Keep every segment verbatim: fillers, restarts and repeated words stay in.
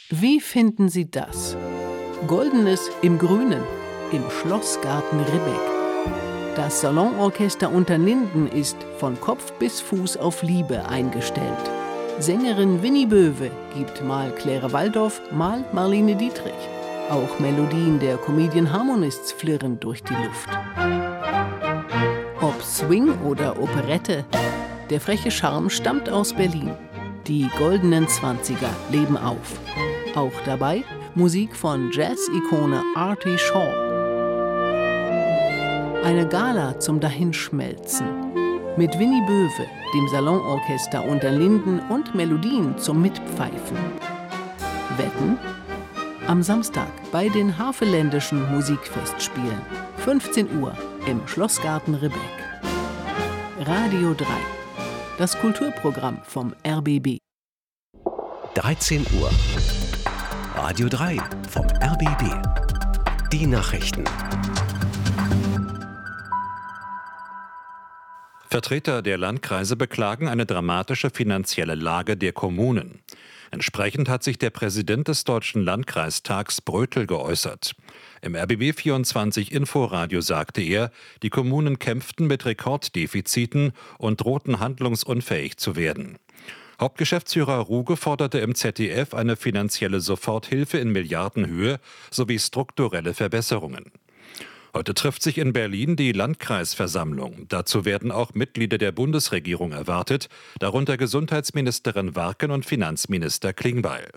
Wie finden Sie das? Goldenes im Grünen, im Schlossgarten Ribbeck. Das Salonorchester Unterlinden ist von Kopf bis Fuß auf Liebe eingestellt. Sängerin Winnie Böwe gibt mal Claire Waldoff, mal Marlene Dietrich. Auch Melodien der Comedian Harmonists flirren durch die Luft. Ob Swing oder Operette, der freche Charme stammt aus Berlin. Die goldenen Zwanziger leben auf. Auch dabei Musik von Jazz-Ikone Artie Shaw. Eine Gala zum Dahinschmelzen. Mit Winnie Böwe, dem Salonorchester Unterlinden und Melodien zum Mitpfeifen. Wetten? Am Samstag bei den Havelländischen Musikfestspielen. fünfzehn Uhr im Schlossgarten Ribbeck. Radio drei. Das Kulturprogramm vom R B B. dreizehn Uhr. Radio drei vom R B B. Die Nachrichten. Vertreter der Landkreise beklagen eine dramatische finanzielle Lage der Kommunen. Entsprechend hat sich der Präsident des Deutschen Landkreistags Brötel geäußert. Im R B B vierundzwanzig Inforadio sagte er, die Kommunen kämpften mit Rekorddefiziten und drohten handlungsunfähig zu werden. Hauptgeschäftsführer Ruge forderte im Z D F eine finanzielle Soforthilfe in Milliardenhöhe sowie strukturelle Verbesserungen. Heute trifft sich in Berlin die Landkreisversammlung. Dazu werden auch Mitglieder der Bundesregierung erwartet, darunter Gesundheitsministerin Warken und Finanzminister Klingbeil.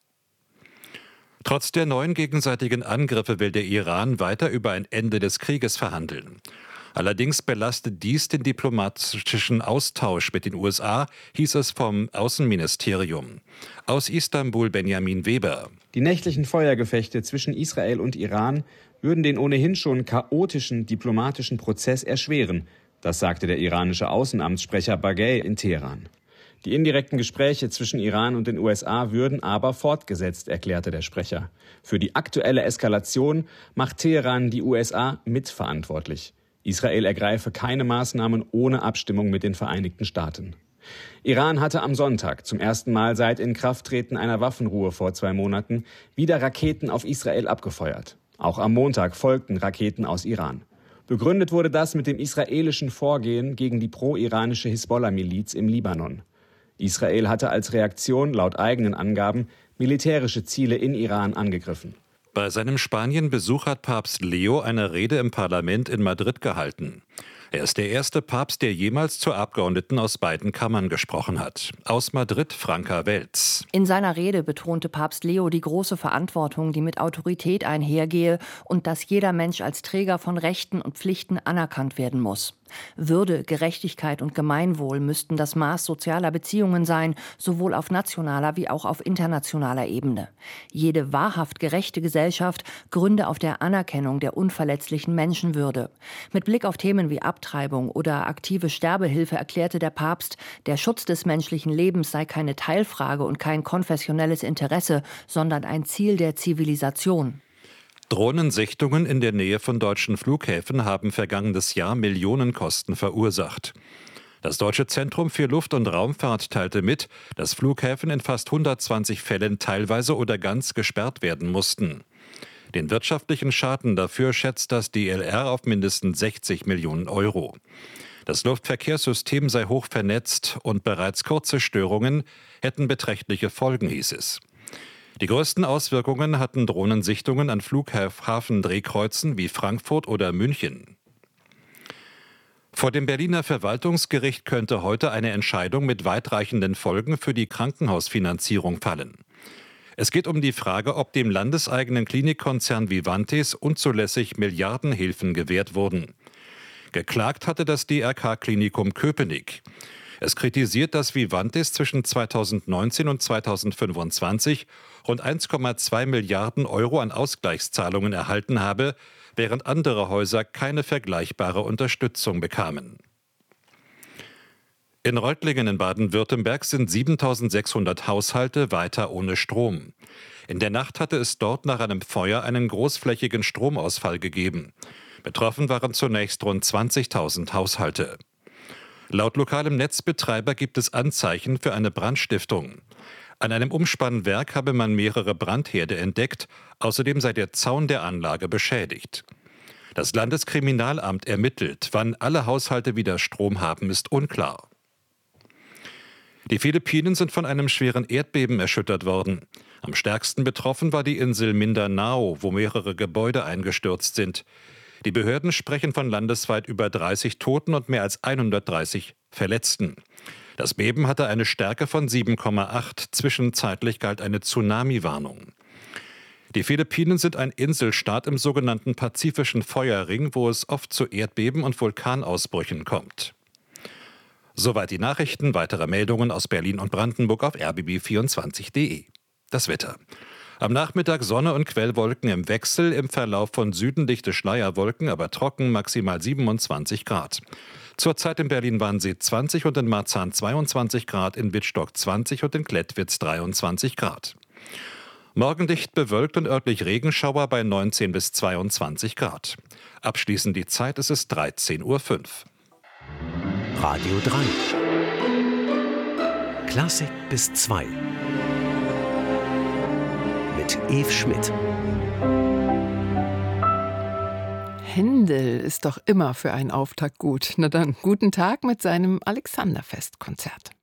Trotz der neuen gegenseitigen Angriffe will der Iran weiter über ein Ende des Krieges verhandeln. Allerdings belastet dies den diplomatischen Austausch mit den U S A, hieß es vom Außenministerium. Aus Istanbul Benjamin Weber. Die nächtlichen Feuergefechte zwischen Israel und Iran würden den ohnehin schon chaotischen diplomatischen Prozess erschweren. Das sagte der iranische Außenamtssprecher Baghei in Teheran. Die indirekten Gespräche zwischen Iran und den U S A würden aber fortgesetzt, erklärte der Sprecher. Für die aktuelle Eskalation macht Teheran die U S A mitverantwortlich. Israel ergreife keine Maßnahmen ohne Abstimmung mit den Vereinigten Staaten. Iran hatte am Sonntag, zum ersten Mal seit Inkrafttreten einer Waffenruhe vor zwei Monaten, wieder Raketen auf Israel abgefeuert. Auch am Montag folgten Raketen aus Iran. Begründet wurde das mit dem israelischen Vorgehen gegen die pro-iranische Hisbollah-Miliz im Libanon. Israel hatte als Reaktion, laut eigenen Angaben, militärische Ziele in Iran angegriffen. Bei seinem Spanien-Besuch hat Papst Leo eine Rede im Parlament in Madrid gehalten. Er ist der erste Papst, der jemals zu Abgeordneten aus beiden Kammern gesprochen hat. Aus Madrid, Franka Welz. In seiner Rede betonte Papst Leo die große Verantwortung, die mit Autorität einhergehe und dass jeder Mensch als Träger von Rechten und Pflichten anerkannt werden muss. Würde, Gerechtigkeit und Gemeinwohl müssten das Maß sozialer Beziehungen sein, sowohl auf nationaler wie auch auf internationaler Ebene. Jede wahrhaft gerechte Gesellschaft gründe auf der Anerkennung der unverletzlichen Menschenwürde. Mit Blick auf Themen wie Abtreibung oder aktive Sterbehilfe erklärte der Papst, der Schutz des menschlichen Lebens sei keine Teilfrage und kein konfessionelles Interesse, sondern ein Ziel der Zivilisation. Drohnensichtungen in der Nähe von deutschen Flughäfen haben vergangenes Jahr Millionenkosten verursacht. Das Deutsche Zentrum für Luft- und Raumfahrt teilte mit, dass Flughäfen in fast hundertzwanzig Fällen teilweise oder ganz gesperrt werden mussten. Den wirtschaftlichen Schaden dafür schätzt das D L R auf mindestens sechzig Millionen Euro. Das Luftverkehrssystem sei hoch vernetzt und bereits kurze Störungen hätten beträchtliche Folgen, hieß es. Die größten Auswirkungen hatten Drohnensichtungen an Flughafendrehkreuzen wie Frankfurt oder München. Vor dem Berliner Verwaltungsgericht könnte heute eine Entscheidung mit weitreichenden Folgen für die Krankenhausfinanzierung fallen. Es geht um die Frage, ob dem landeseigenen Klinikkonzern Vivantes unzulässig Milliardenhilfen gewährt wurden. Geklagt hatte das D R K-Klinikum Köpenick. Es kritisiert, dass Vivantes zwischen zweitausendneunzehn und zweitausendfünfundzwanzig rund eins Komma zwei Milliarden Euro an Ausgleichszahlungen erhalten habe, während andere Häuser keine vergleichbare Unterstützung bekamen. In Reutlingen in Baden-Württemberg sind siebentausendsechshundert Haushalte weiter ohne Strom. In der Nacht hatte es dort nach einem Feuer einen großflächigen Stromausfall gegeben. Betroffen waren zunächst rund zwanzigtausend Haushalte. Laut lokalem Netzbetreiber gibt es Anzeichen für eine Brandstiftung. An einem Umspannwerk habe man mehrere Brandherde entdeckt, außerdem sei der Zaun der Anlage beschädigt. Das Landeskriminalamt ermittelt, wann alle Haushalte wieder Strom haben, ist unklar. Die Philippinen sind von einem schweren Erdbeben erschüttert worden. Am stärksten betroffen war die Insel Mindanao, wo mehrere Gebäude eingestürzt sind. Die Behörden sprechen von landesweit über dreißig Toten und mehr als hundertdreißig Verletzten. Das Beben hatte eine Stärke von sieben Komma acht. Zwischenzeitlich galt eine Tsunami-Warnung. Die Philippinen sind ein Inselstaat im sogenannten Pazifischen Feuerring, wo es oft zu Erdbeben und Vulkanausbrüchen kommt. Soweit die Nachrichten. Weitere Meldungen aus Berlin und Brandenburg auf r b b vierundzwanzig punkt d e. Das Wetter. Am Nachmittag Sonne und Quellwolken im Wechsel, im Verlauf von Süden dichte Schleierwolken, aber trocken, maximal siebenundzwanzig Grad. Zurzeit in Berlin-Wannsee zwanzig und in Marzahn zweiundzwanzig Grad, in Wittstock zwanzig und in Klettwitz dreiundzwanzig Grad. Morgen dicht bewölkt und örtlich Regenschauer bei neunzehn bis zweiundzwanzig Grad. Abschließend die Zeit, es ist dreizehn Uhr fünf. Radio drei. Klassik bis zwei. Mit Eve Schmidt. Händel ist doch immer für einen Auftakt gut. Na dann, guten Tag mit seinem Alexanderfestkonzert.